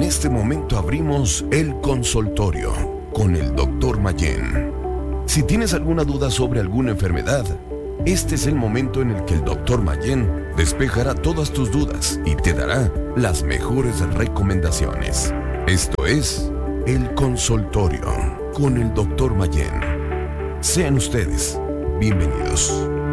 este momento abrimos el consultorio con el Dr. Mayén. Si tienes alguna duda sobre alguna enfermedad, este es el momento en el que el Dr. Mayén despejará todas tus dudas y te dará las mejores recomendaciones. Esto es el consultorio con el Dr. Mayén. Sean ustedes bienvenidos.